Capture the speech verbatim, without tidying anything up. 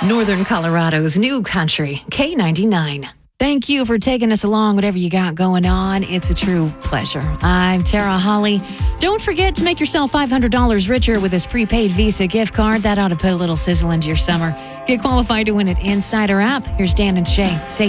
Northern Colorado's new country, K ninety-nine. Thank you for taking us along, whatever you got going on. It's a true pleasure. I'm Tara Holly. Don't forget to make yourself five hundred dollars richer with this prepaid Visa gift card. That ought to put a little sizzle into your summer. Get qualified to win an Insider app. Here's Dan and Shay. Say